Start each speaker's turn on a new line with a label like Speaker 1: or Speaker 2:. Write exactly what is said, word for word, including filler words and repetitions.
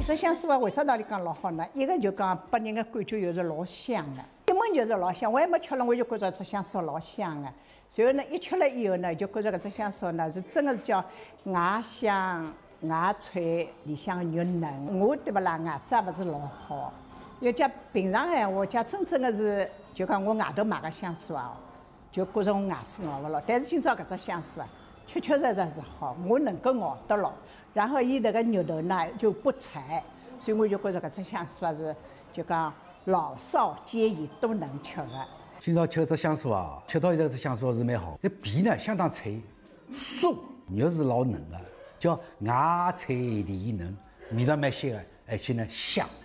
Speaker 1: 这香酥啊，为啥道理讲老好呢？一个就讲拨人的感觉又是老香的，一闻就是老香。我还没吃了，我就觉着这香酥老香的。随后呢，一吃了以后呢，就觉着搿只香酥呢是真的是叫外香外脆，里向肉嫩。我对不啦，牙齿也勿是老好。要讲平常闲话，讲真正的是就讲我外头买个香酥啊，就觉着我牙齿咬勿牢。但是今朝搿只香酥啊，确确实实是好，我能够咬得牢。然后伊那个肉头呢就不柴，所以我就觉着搿只香酥啊是就讲老少皆宜都能吃的。
Speaker 2: 今朝吃这香酥啊，吃到现在这香酥是蛮好，这皮呢相当脆，酥肉是老嫩的，叫外脆里嫩，味道蛮鲜的，而且呢香。